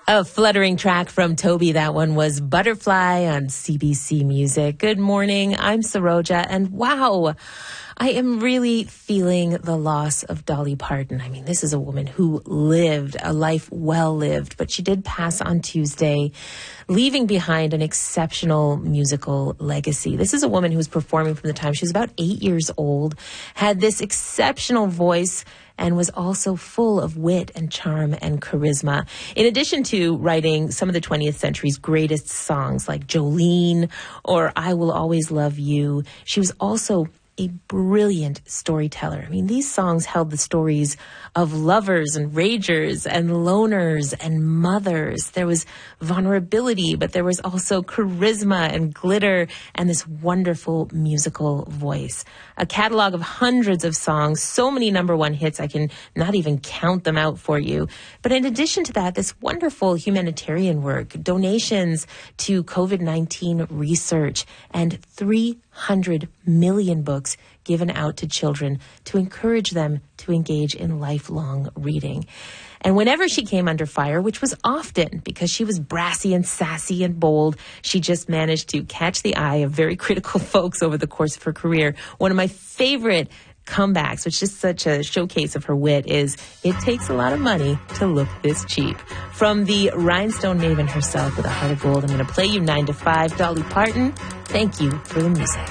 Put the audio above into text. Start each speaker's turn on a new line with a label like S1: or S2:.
S1: A fluttering track from Toby. That one was Butterfly on CBC Music. Good morning. I'm Saroja, and wow, I am really feeling the loss of Dolly Parton. I mean, this is a woman who lived a life well lived, but she did pass on Tuesday, leaving behind an exceptional musical legacy. This is a woman who was performing from the time she was about 8 years old, had this exceptional voice, and was also full of wit and charm and charisma. In addition to writing some of the 20th century's greatest songs like Jolene or I Will Always Love You, she was also a brilliant storyteller. I mean, these songs held the stories of lovers and ragers and loners and mothers. There was vulnerability, but there was also charisma and glitter and this wonderful musical voice. A catalog of hundreds of songs, so many number one hits, I can not even count them out for you. But in addition to that, this wonderful humanitarian work, donations to COVID-19 research, and 300 million books given out to children to encourage them to engage in lifelong reading. And whenever she came under fire, which was often because she was brassy and sassy and bold, she just managed to catch the eye of very critical folks over the course of her career. One of my favorite comebacks, which is such a showcase of her wit, is "It takes a lot of money to look this cheap." From the rhinestone maven herself with a heart of gold, I'm going to play you 9 to 5, Dolly Parton. Thank you for the music.